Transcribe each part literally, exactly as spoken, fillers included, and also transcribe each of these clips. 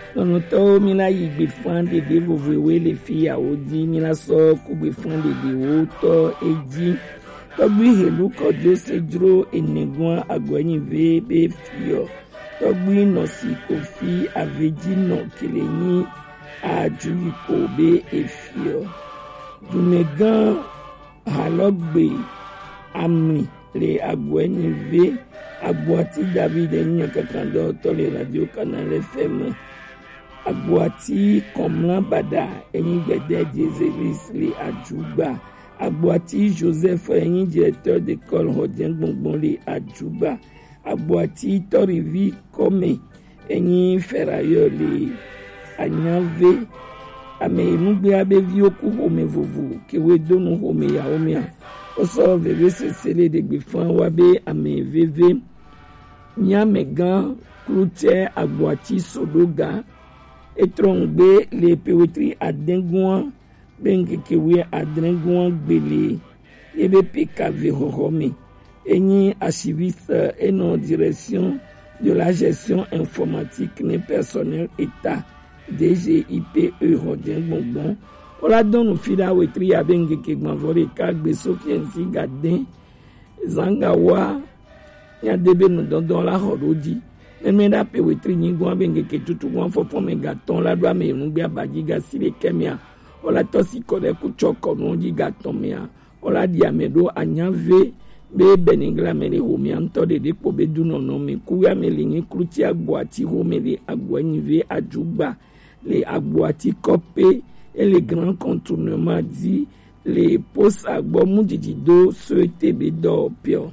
non to mi la yi gbe fan de de vovowe le fi a odi mi la so ku gbe fan de de wo to eji to gbe helu ko jo sejro enegun agboyin ve be fio to gbe no si ko fi aveji no kele ni aju ko be efio dumegan halogbe ami le agboyin ve agboati David enyan kankan do to le radio Canal F M agboati Komlan Bada ẹ̀yin gbẹ̀dẹ̀ Jezeris le Ajuba agboati Joseph ẹ̀yin directeur d'école Hodien Gbongbon le Ajuba agboati Torivi Kome ẹ̀yin ferrailleur le Anyanve ame enugbe abevi oku home vovo kewe donu home ya home ya oso veve sesele de gbefan wabe ame veve nyamegan Cloutier agboati Sodoga etrongbe le pewetri adenguan bengekewe adenguan gbele ebe pkv hohome enyi archiviste et non direction de la gestion informatique ne personnel état D G I P E Hodien Gbongbon ola donu fida wetri abengeke gbanvore kagbe sofiensi gaden zangawa ya debe no dondon la horoji emenda pe wetri nyingwa bengeke tutu wan fofo megaton la doa me nugbe abajiga sile kemia ola tosi kode ku choko no jigaton mea ola diamedo anyanve be beningla mele homi anto de depo be duno no me kuya mele ni Cloutier agboati homele agboanyive Ajuba les agboati Kopé et les grands contournements dit les postes agbo mujidido souhaité bedo pio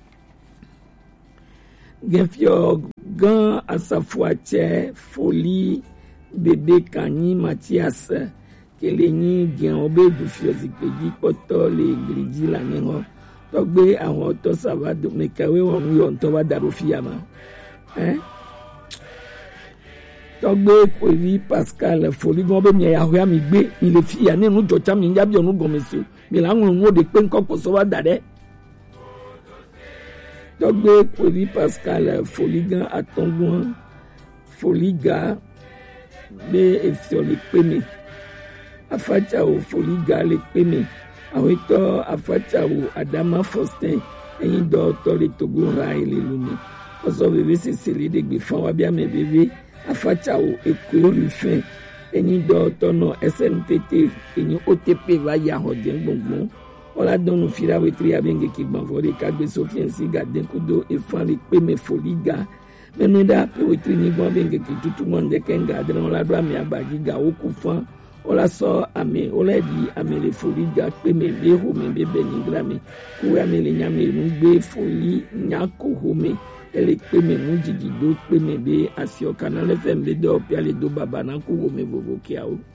Genfio gan à sa fois folie bébé Kani Mathias keleni gen obe du fiozipedi poto le gridi la nengo togbe àwọn to savado mekawe won yo to wa darofiyama hein togbe Kovi Pascal folie gon be mi ya ho ya mi gbe mi le fi ya nenu jocha mi njabi onu gon mesu mi la won wo de pe nko ko so wa dare togbe Kovi Pascal folie gan atongun foliga be efiole peme afacha o foliga le peme awito afacha o Adama Faustin ẹ̀yin do to le Togo ra ile lumi oso bebe se sele de gbe fan wa bia me bebe afacha o Eko Rufin ẹ̀yin do to no S N T T ẹ̀yin O T P va ya Hodien Gbongbon ola donu fira wetri abenge ki gbanvore kagbe sofiensi gaden kudo e fan le peme foliga meneda pe wetri ni gbo abenge ki tutu monde kenga de ola do ami abajiga okufan ola so ame ola di ame le foliga peme le home bebe ninglame ku ame le nyame nugbe foli nyako home ele peme mujidido peme be asio Canal F M be do pia le do baba na ku home vovo kiao